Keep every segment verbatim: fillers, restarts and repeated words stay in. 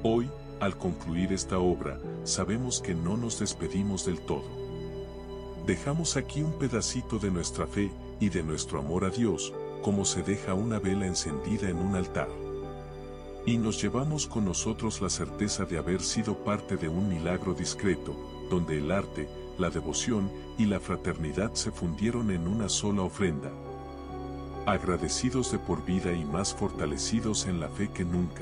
Hoy, al concluir esta obra, sabemos que no nos despedimos del todo. Dejamos aquí un pedacito de nuestra fe y de nuestro amor a Dios, como se deja una vela encendida en un altar. Y nos llevamos con nosotros la certeza de haber sido parte de un milagro discreto, donde el arte, la devoción y la fraternidad se fundieron en una sola ofrenda. Agradecidos de por vida y más fortalecidos en la fe que nunca.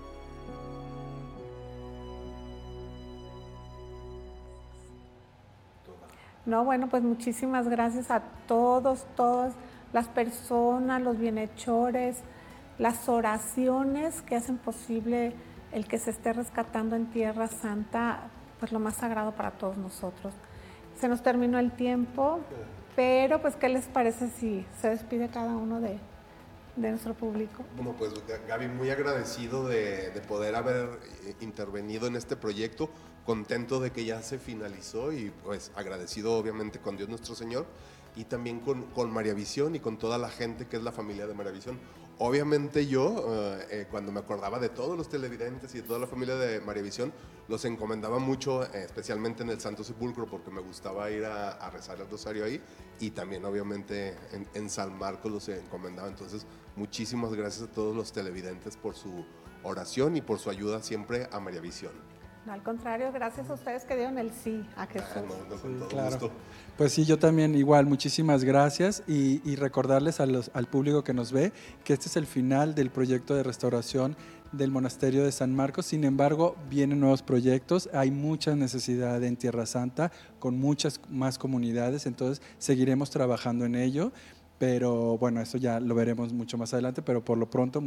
No, bueno, pues muchísimas gracias a todos, todas las personas, los bienhechores, las oraciones que hacen posible el que se esté rescatando en Tierra Santa, pues lo más sagrado para todos nosotros. Se nos terminó el tiempo, pero pues ¿qué les parece si se despide cada uno de, de nuestro público? Bueno, pues Gaby, muy agradecido de, de poder haber intervenido en este proyecto, contento de que ya se finalizó y pues agradecido obviamente con Dios nuestro Señor y también con, con María Visión y con toda la gente que es la familia de María Visión. Obviamente yo, eh, cuando me acordaba de todos los televidentes y de toda la familia de María Visión, los encomendaba mucho, eh, especialmente en el Santo Sepulcro, porque me gustaba ir a, a rezar el rosario ahí, y también obviamente en, en San Marcos los encomendaba. Entonces, muchísimas gracias a todos los televidentes por su oración y por su ayuda siempre a María Visión. No, al contrario, gracias a ustedes que dieron el sí a Jesús. Ah, no, no, con Sí, todo claro. gusto. Pues sí, yo también igual, muchísimas gracias y, y recordarles a los, al público que nos ve que este es el final del proyecto de restauración del Monasterio de San Marcos. Sin embargo, vienen nuevos proyectos, hay mucha necesidad en Tierra Santa, con muchas más comunidades, entonces seguiremos trabajando en ello, pero bueno, eso ya lo veremos mucho más adelante, pero por lo pronto